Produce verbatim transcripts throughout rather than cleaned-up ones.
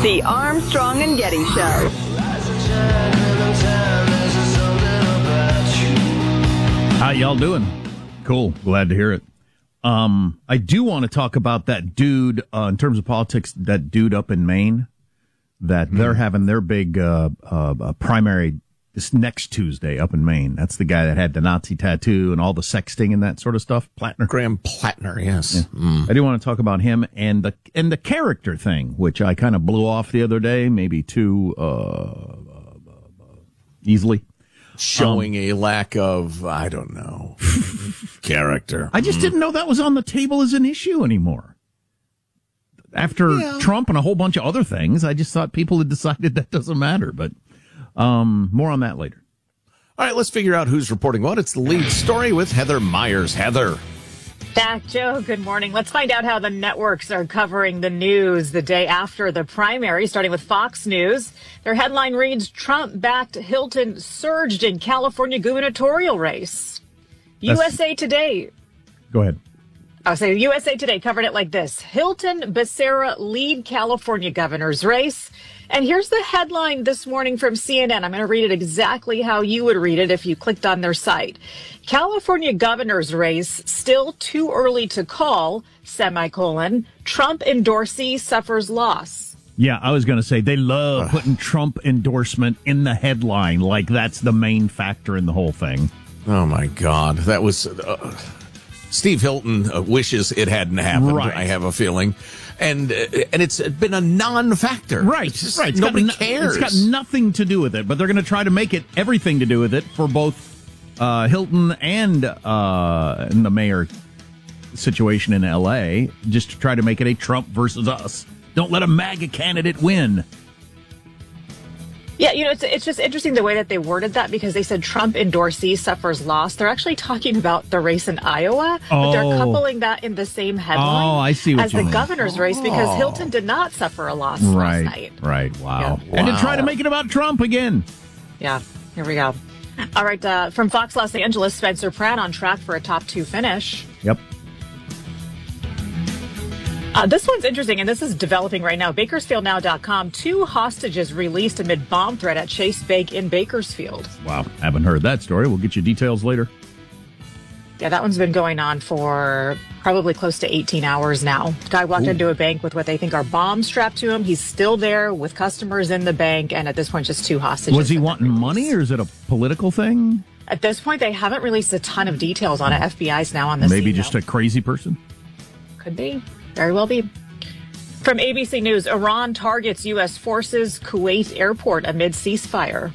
The Armstrong and Getty Show. How y'all doing? Cool. Glad to hear it. Um, I do want to talk about that dude, uh, in terms of politics, that dude up in Maine, that mm. they're having their big uh, uh, primary this next Tuesday up in Maine. That's the guy that had the Nazi tattoo and all the sexting and that sort of stuff. Plattner. Graham Plattner, yes. Yeah. Mm. I do want to talk about him and the and the character thing, which I kind of blew off the other day, maybe too uh, uh, uh, easily. Showing um, a lack of, I don't know, character. I just mm. didn't know that was on the table as an issue anymore. After yeah. Trump and a whole bunch of other things, I just thought people had decided that doesn't matter. But um, more on that later. All right, let's figure out who's reporting what. It's the lead story with Heather Myers. Heather. Back, Joe. Good morning. Let's find out how the networks are covering the news the day after the primary, starting with Fox News. Their headline reads, Trump-backed Hilton surged in California gubernatorial race. That's... U S A Today. Go ahead. I'll say U S A Today covered it like this. Hilton Becerra lead California governor's race. And here's the headline this morning from C N N. I'm going to read it exactly how you would read it if you clicked on their site. California governor's race still too early to call, semicolon. Trump endorsee suffers loss. Yeah, I was going to say they love putting Trump endorsement in the headline like that's the main factor in the whole thing. Oh, my God. That was... Uh, Steve Hilton uh, wishes it hadn't happened, right. I have a feeling. And uh, and it's been a non-factor. Right, just, right. It's nobody no, cares. It's got nothing to do with it, but they're going to try to make it everything to do with it for both uh, Hilton and, uh, and the mayor situation in L A, just to try to make it a Trump versus us. Don't let a MAGA candidate win. Yeah, you know, it's it's just interesting the way that they worded that, because they said Trump endorsee suffers loss. They're actually talking about the race in Iowa, oh. but they're coupling that in the same headline oh, I see what as you the mean. governor's race, because oh. Hilton did not suffer a loss right, last night. Right, wow. Yeah. wow. And to try to make it about Trump again. Yeah, here we go. All right, uh, from Fox Los Angeles, Spencer Pratt on track for a top two finish. Yep. Uh, this one's interesting, and this is developing right now. Bakersfield Now dot com, two hostages released amid bomb threat at Chase Bank in Bakersfield. Wow, haven't heard that story. We'll get you details later. Yeah, that one's been going on for probably close to eighteen hours now. The guy walked Ooh. into a bank with what they think are bombs strapped to him. He's still there with customers in the bank, and at this point, just two hostages. Was he wanting money, or is it a political thing? At this point, they haven't released a ton of details on it. F B I's now on the scene. Maybe just though. a crazy person? Could be. Very well be. From A B C News, Iran targets U S forces Kuwait airport amid ceasefire.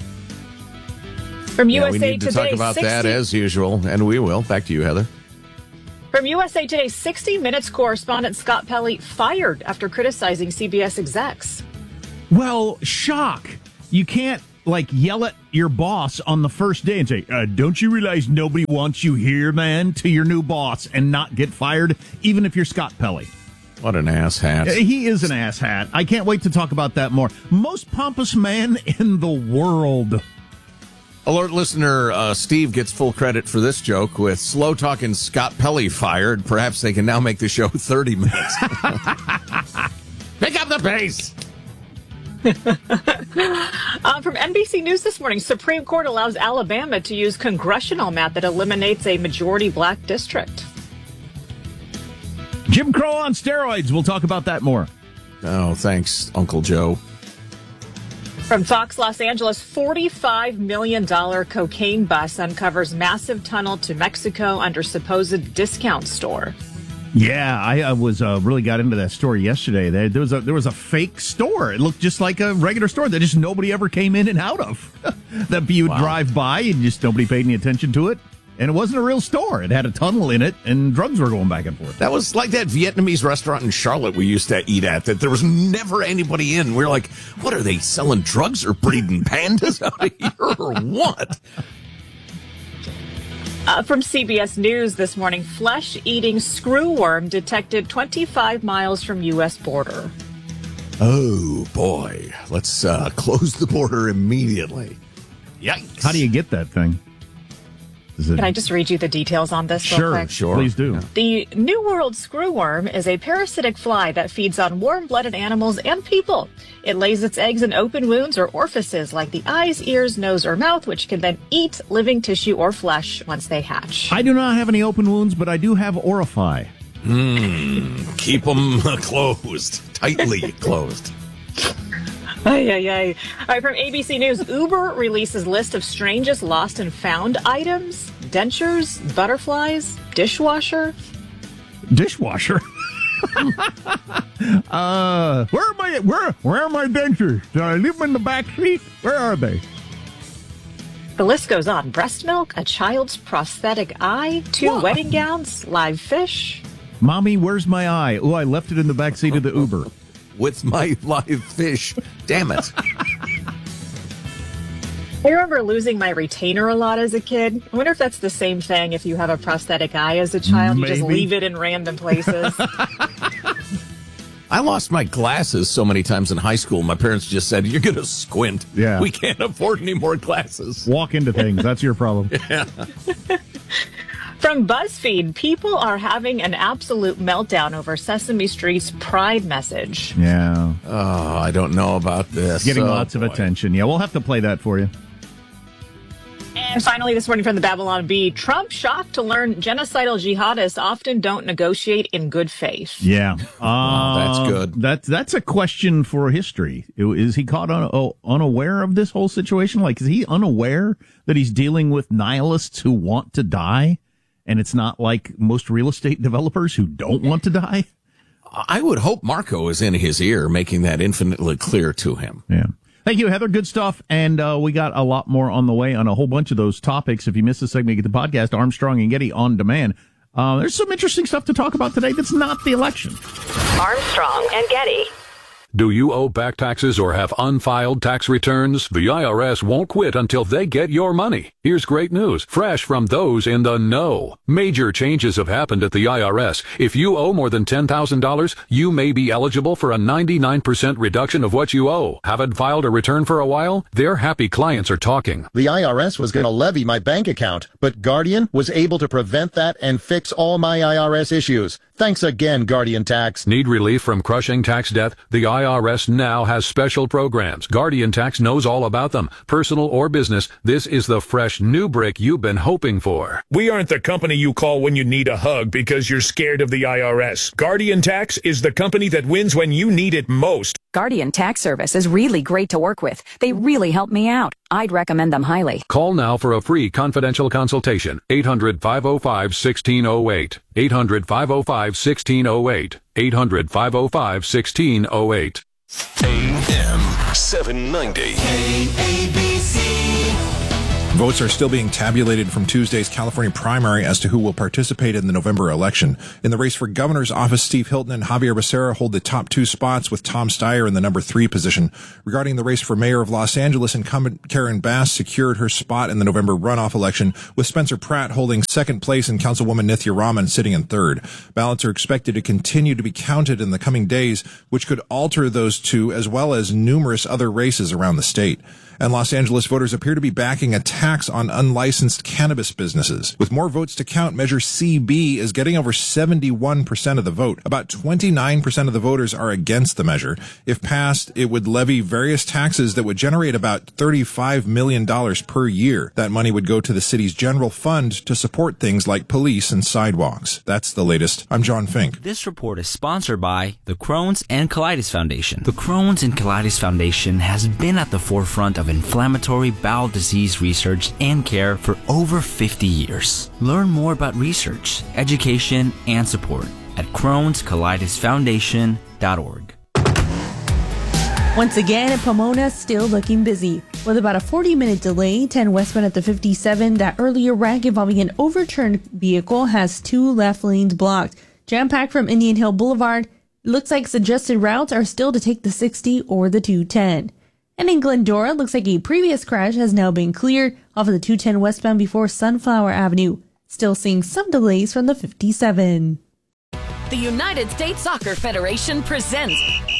From yeah, U S A we need to Today, talk about sixty that as usual, and we will. Back to you, Heather. From U S A Today, sixty minutes correspondent Scott Pelley fired after criticizing C B S execs. Well, shock. You can't, like, yell at your boss on the first day and say, uh, don't you realize nobody wants you here, man, to your new boss, and not get fired, even if you're Scott Pelley. What an ass hat. He is an ass hat. I can't wait to talk about that more. Most pompous man in the world. Alert listener uh, Steve gets full credit for this joke with slow talking Scott Pelley fired. Perhaps they can now make the show thirty minutes. Pick up the pace. uh, from N B C News this morning, Supreme Court allows Alabama to use congressional map that eliminates a majority black district. Jim Crow on steroids. We'll talk about that more. Oh, thanks, Uncle Joe. From Fox Los Angeles, forty-five million dollars cocaine bust uncovers massive tunnel to Mexico under supposed discount store. Yeah, I, I was uh, really got into that story yesterday. There, there was a there was a fake store. It looked just like a regular store that just nobody ever came in and out of. That you would wow. drive by and just nobody paid any attention to it. And it wasn't a real store. It had a tunnel in it, and drugs were going back and forth. That was like that Vietnamese restaurant in Charlotte we used to eat at, that there was never anybody in. We were like, what, are they selling drugs or breeding pandas out of here or what? Uh, from C B S News this morning, flesh-eating screwworm detected twenty-five miles from U S border. Oh, boy. Let's uh, close the border immediately. Yikes. How do you get that thing? Can I just read you the details on this real Sure, quick? sure. Please do. The New World screwworm is a parasitic fly that feeds on warm-blooded animals and people. It lays its eggs in open wounds or orifices like the eyes, ears, nose, or mouth, which can then eat living tissue or flesh once they hatch. I do not have any open wounds, but I do have orify. Mm, keep them closed, tightly closed. Ay, ay, ay. All right, from A B C News, Uber releases list of strangest lost and found items, dentures, butterflies, dishwasher. Dishwasher? uh, where are my where where are my dentures? Did I leave them in the back seat? Where are they? The list goes on. Breast milk, a child's prosthetic eye, two What? wedding gowns, live fish. Mommy, where's my eye? Oh, I left it in the back seat of the Uber. With my live fish. Damn it. I remember losing my retainer a lot as a kid. I wonder if that's the same thing if you have a prosthetic eye as a child. You just Maybe. leave it in random places. I lost my glasses so many times in high school. My parents just said, you're going to squint. Yeah. We can't afford any more glasses. Walk into things. That's your problem. Yeah. From BuzzFeed, people are having an absolute meltdown over Sesame Street's Pride message. Yeah. Oh, I don't know about this. Getting Oh, lots of boy. attention. Yeah, we'll have to play that for you. And finally, this morning from the Babylon Bee, Trump shocked to learn genocidal jihadists often don't negotiate in good faith. Yeah. Uh, that's good. That, that's a question for history. Is he caught un, oh, unaware of this whole situation? Like, is he unaware that he's dealing with nihilists who want to die? And it's not like most real estate developers who don't want to die? I would hope Marco is in his ear, making that infinitely clear to him. Yeah. Thank you, Heather. Good stuff. And uh, we got a lot more on the way on a whole bunch of those topics. If you missed the segment, you get the podcast, Armstrong and Getty on demand. Uh, there's some interesting stuff to talk about today that's not the election. Armstrong and Getty. Do you owe back taxes or have unfiled tax returns? The I R S won't quit until they get your money. Here's great news, fresh from those in the know. Major changes have happened at the I R S. If you owe more than ten thousand dollars, you may be eligible for a ninety-nine percent reduction of what you owe. Haven't filed a return for a while? Their happy clients are talking. The I R S was going to levy my bank account, but Guardian was able to prevent that and fix all my I R S issues. Thanks again, Guardian Tax. Need relief from crushing tax debt? The I R S now has special programs. Guardian Tax knows all about them. Personal or business, this is the fresh new brick you've been hoping for. We aren't the company you call when you need a hug because you're scared of the I R S. Guardian Tax is the company that wins when you need it most. Guardian Tax Service is really great to work with. They really help me out. I'd recommend them highly. Call now for a free confidential consultation. eight hundred, five oh five, one six oh eight. eight hundred, five oh five, one six oh eight. eight hundred, five oh five, one six oh eight. A M seven ninety. K A B C. Votes are still being tabulated from Tuesday's California primary as to who will participate in the November election. In the race for governor's office, Steve Hilton and Javier Becerra hold the top two spots, with Tom Steyer in the number three position. Regarding the race for mayor of Los Angeles, incumbent Karen Bass secured her spot in the November runoff election, with Spencer Pratt holding second place and Councilwoman Nithya Raman sitting in third. Ballots are expected to continue to be counted in the coming days, which could alter those two as well as numerous other races around the state. And Los Angeles voters appear to be backing a tax on unlicensed cannabis businesses. With more votes to count, Measure C B is getting over seventy-one percent of the vote. About twenty-nine percent of the voters are against the measure. If passed, it would levy various taxes that would generate about thirty-five million dollars per year. That money would go to the city's general fund to support things like police and sidewalks. That's the latest. I'm John Fink. This report is sponsored by the Crohn's and Colitis Foundation. The Crohn's and Colitis Foundation has been at the forefront of inflammatory bowel disease research and care for over fifty years. Learn more about research, education, and support at crohns colitis foundation dot org. Once again, Pomona still looking busy. With about a forty minute delay, ten westbound at the fifty-seven, that earlier wreck involving an overturned vehicle has two left lanes blocked. Jam-packed from Indian Hill Boulevard, looks like suggested routes are still to take the sixty or the two ten. And in Glendora, looks like a previous crash has now been cleared off of the two ten westbound before Sunflower Avenue. Still seeing some delays from the fifty-seven. The United States Soccer Federation presents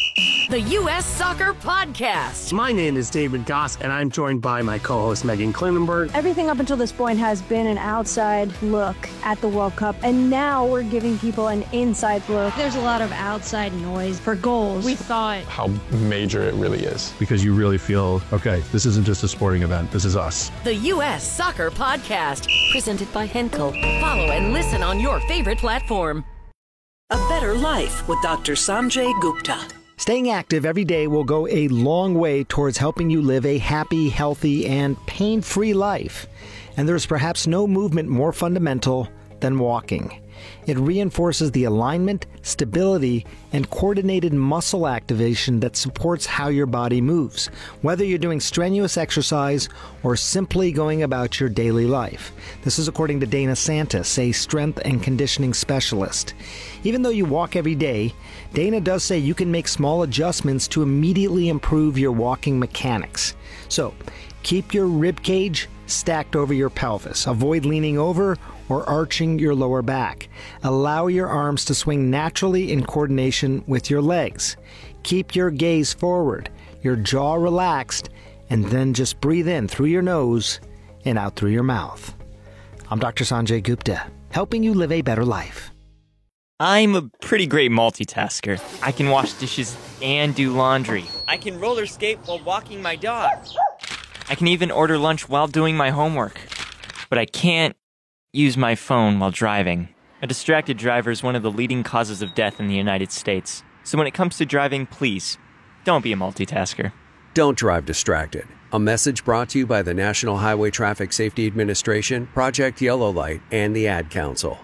The U S Soccer Podcast. My name is David Goss, and I'm joined by my co-host Megan Klinenberg. Everything up until this point has been an outside look at the World Cup, and now we're giving people an inside look. There's a lot of outside noise for goals. We thought how major it really is. Because you really feel, okay, this isn't just a sporting event, this is us. The U S Soccer Podcast, presented by Henkel. Follow and listen on your favorite platform. A Better Life with Doctor Sanjay Gupta. Staying active every day will go a long way towards helping you live a happy, healthy, and pain-free life. And there's perhaps no movement more fundamental than walking. It reinforces the alignment, stability, and coordinated muscle activation that supports how your body moves, whether you're doing strenuous exercise or simply going about your daily life. This is according to Dana Santis, a strength and conditioning specialist. Even though you walk every day, Dana does say you can make small adjustments to immediately improve your walking mechanics. So, keep your rib cage stacked over your pelvis. Avoid leaning over or arching your lower back. Allow your arms to swing naturally in coordination with your legs. Keep your gaze forward, your jaw relaxed, and then just breathe in through your nose and out through your mouth. I'm Doctor Sanjay Gupta, helping you live a better life. I'm a pretty great multitasker. I can wash dishes and do laundry. I can roller skate while walking my dog. I can even order lunch while doing my homework. But I can't use my phone while driving. A distracted driver is one of the leading causes of death in the United States. So when it comes to driving, please, don't be a multitasker. Don't drive distracted. A message brought to you by the National Highway Traffic Safety Administration, Project Yellow Light, and the Ad Council.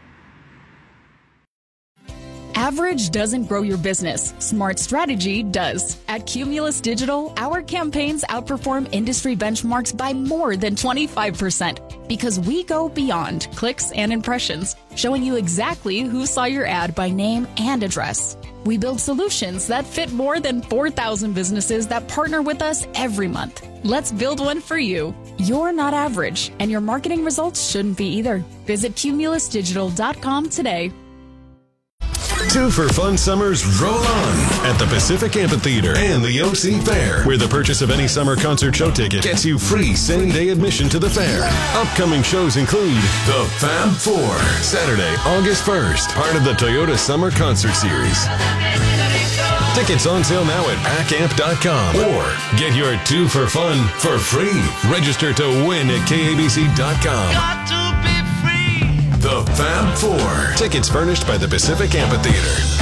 Average doesn't grow your business. Smart strategy does. At Cumulus Digital, our campaigns outperform industry benchmarks by more than twenty-five percent because we go beyond clicks and impressions, showing you exactly who saw your ad by name and address. We build solutions that fit more than four thousand businesses that partner with us every month. Let's build one for you. You're not average, and your marketing results shouldn't be either. Visit cumulus digital dot com today. Two for Fun Summers roll on at the Pacific Amphitheater and the O C Fair, where the purchase of any summer concert show ticket gets you free same-day admission to the fair. Upcoming shows include the Fab Four, Saturday, August first, part of the Toyota Summer Concert Series. Tickets on sale now at pack amp dot com, or get your Two for Fun for free. Register to win at K A B C dot com. The Fab Four. Tickets furnished by the Pacific Amphitheater.